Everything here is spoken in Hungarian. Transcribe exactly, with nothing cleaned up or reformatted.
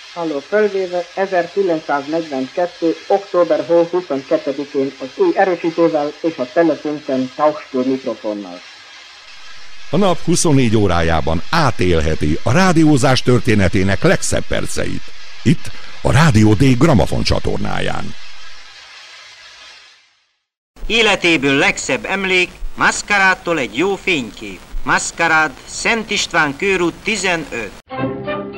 Halló, fölvéve ezerkilencszáznegyvenkettő. október huszonkettedikén az új erősítővel és a Telefunken Tauchspur mikrofonnal. A nap huszonnégy órájában átélheti a rádiózás történetének legszebb perceit. Itt a Rádió D Gramafon csatornáján. Életéből legszebb emlék, Maszkarádtól egy jó fénykép. Maszkarád, Szent István körút tizenöt.